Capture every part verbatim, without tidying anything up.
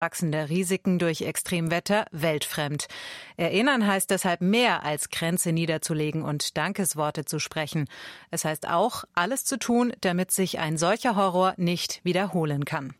wachsender Risiken durch Extremwetter weltfremd. Erinnern heißt deshalb mehr als Grenze niederzulegen und Dankesworte zu sprechen. Es heißt auch, alles zu tun, damit sich ein solcher Horror nicht wiederholen kann.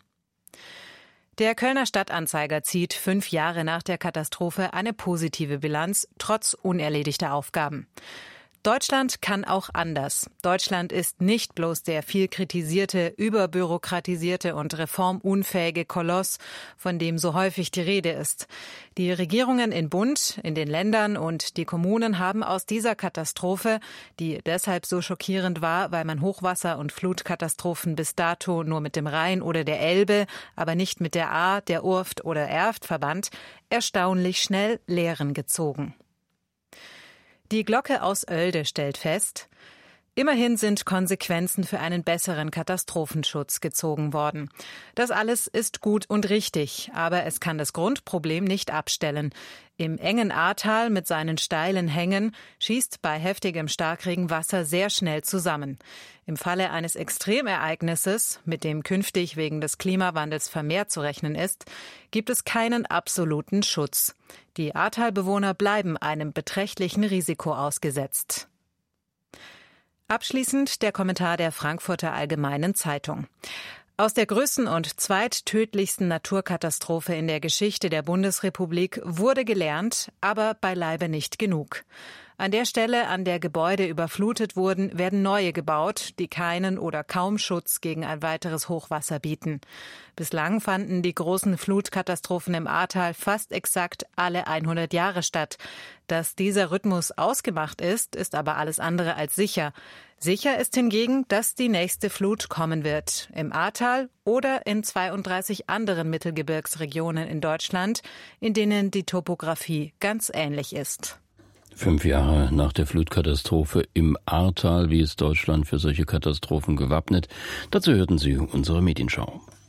Der Kölner Stadtanzeiger zieht fünf Jahre nach der Katastrophe eine positive Bilanz, trotz unerledigter Aufgaben. Deutschland kann auch anders. Deutschland ist nicht bloß der viel kritisierte, überbürokratisierte und reformunfähige Koloss, von dem so häufig die Rede ist. Die Regierungen in Bund, in den Ländern und die Kommunen haben aus dieser Katastrophe, die deshalb so schockierend war, weil man Hochwasser- und Flutkatastrophen bis dato nur mit dem Rhein oder der Elbe, aber nicht mit der Ahr, der Urft oder Erft verband, erstaunlich schnell Lehren gezogen. Die Glocke aus Oelde stellt fest, immerhin sind Konsequenzen für einen besseren Katastrophenschutz gezogen worden. Das alles ist gut und richtig, aber es kann das Grundproblem nicht abstellen. Im engen Ahrtal mit seinen steilen Hängen schießt bei heftigem Starkregen Wasser sehr schnell zusammen. Im Falle eines Extremereignisses, mit dem künftig wegen des Klimawandels vermehrt zu rechnen ist, gibt es keinen absoluten Schutz. Die Ahrtalbewohner bleiben einem beträchtlichen Risiko ausgesetzt. Abschließend der Kommentar der Frankfurter Allgemeinen Zeitung. Aus der größten und zweittödlichsten Naturkatastrophe in der Geschichte der Bundesrepublik wurde gelernt, aber beileibe nicht genug. An der Stelle, an der Gebäude überflutet wurden, werden neue gebaut, die keinen oder kaum Schutz gegen ein weiteres Hochwasser bieten. Bislang fanden die großen Flutkatastrophen im Ahrtal fast exakt alle hundert Jahre statt. Dass dieser Rhythmus ausgemacht ist, ist aber alles andere als sicher. Sicher ist hingegen, dass die nächste Flut kommen wird. Im Ahrtal oder in zweiunddreißig anderen Mittelgebirgsregionen in Deutschland, in denen die Topographie ganz ähnlich ist. Fünf Jahre nach der Flutkatastrophe im Ahrtal, wie ist Deutschland für solche Katastrophen gewappnet? Dazu hörten Sie unsere Medienschau.